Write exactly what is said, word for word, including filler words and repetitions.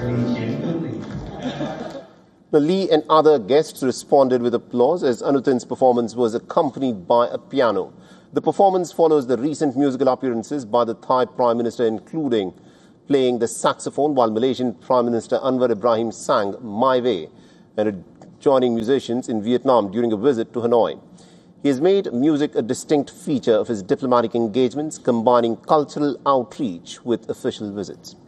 The Lee and other guests responded with applause as Anutin's performance was accompanied by a piano. The performance follows the recent musical appearances by the Thai Prime Minister, including playing the saxophone, while Malaysian Prime Minister Anwar Ibrahim sang My Way and joining musicians in Vietnam during a visit to Hanoi. He has made music a distinct feature of his diplomatic engagements, combining cultural outreach with official visits.